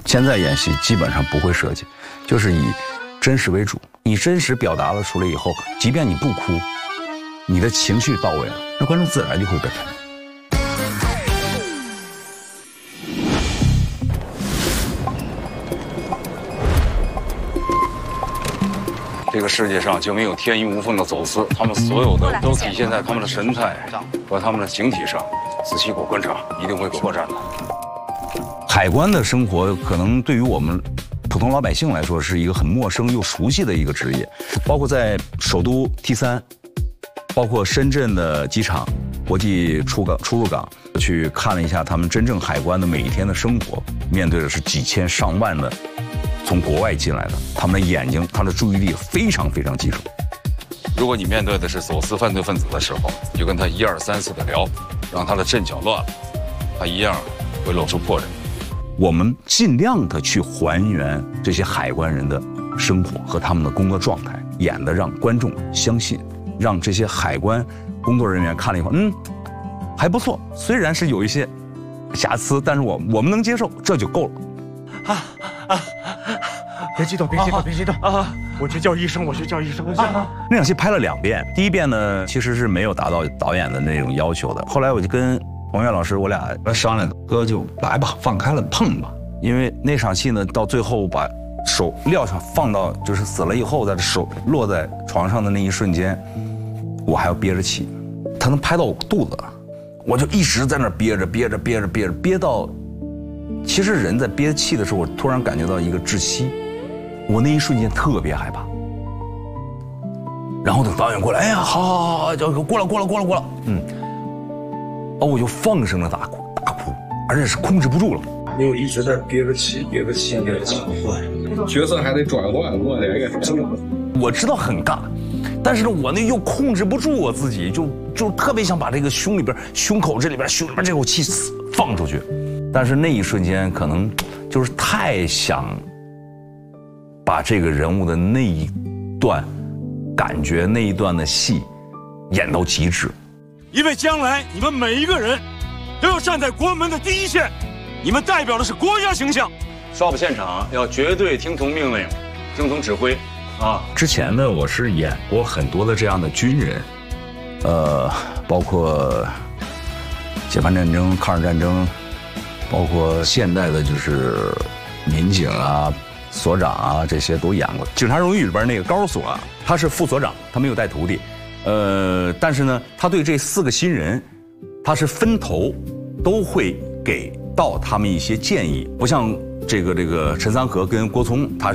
现在演戏基本上不会设计，就是以真实为主。你真实表达了出来以后，即便你不哭，你的情绪到位了，那观众自然就会被感动。这个世界上就没有天衣无缝的走私，他们所有的都体现在他们的神态和他们的形体上。仔细给我观察，一定会有破绽的。海关的生活可能对于我们普通老百姓来说是一个很陌生又熟悉的一个职业，包括在首都 T3，包括深圳的机场、国际出入港，去看了一下他们真正海关的每一天的生活，面对的是几千上万的从国外进来的，他们的眼睛、他的注意力非常非常集中。如果你面对的是走私犯罪分子的时候，你就跟他1、2、3、4的聊，让他的阵脚乱了，他一样会露出破绽。我们尽量的去还原这些海关人的生活和他们的工作状态，演的让观众相信，让这些海关工作人员看了以后，还不错，虽然是有一些瑕疵，但是我们能接受，这就够了。 别激动，别激动，别激动啊！我去叫医生，我去叫医生。 那场戏拍了2遍，第一遍呢其实是没有达到导演的那种要求的。后来我就跟王源老师我俩商量，哥就来吧，放开了碰吧。因为那场戏呢，到最后把手撂上放到就是死了以后，在手落在床上的那一瞬间，我还要憋着气，他能拍到我肚子，我就一直在那憋着，憋到，其实人在憋气的时候，我突然感觉到一个窒息。我那一瞬间特别害怕，然后等导演过来，哎呀，好，就过了，我就放声的大哭，而且是控制不住了。 没有一直在憋着气，角色还得转换，我的个天！ 我知道很尬，但是呢，我那又控制不住我自己，就特别想把这个胸里边这口气放出去，但是那一瞬间可能就是太想把这个人物的那一段感觉、那一段的戏演到极致， 因为将来你们每一个人都要站在国门的第一线，你们代表的是国家形象。 抓捕现场要绝对听从命令，听从指挥啊！ 之前呢，我是演过很多的这样的军人，包括解放战争、抗日战争，包括现代的就是民警啊。所长啊，这些都演过。警察荣誉里边那个高所啊，他是副所长，他没有带徒弟，但是呢，他对这4个新人，他是分头都会给到他们一些建议，不像这个陈三河跟郭聪，他